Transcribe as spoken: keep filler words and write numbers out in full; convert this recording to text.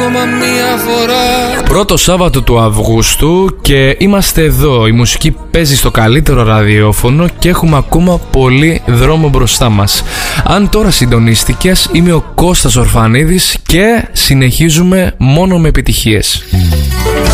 ακόμα μία φορά. Πρώτο Σάββατο του Αυγούστου και είμαστε εδώ. Η μουσική παίζει στο καλύτερο ραδιόφωνο και έχουμε ακόμα πολύ δρόμο μπροστά μας. Αν τώρα συντονίστηκες, είμαι ο Κώστας Ορφανίδης και συνεχίζουμε μόνο με επιτυχίες.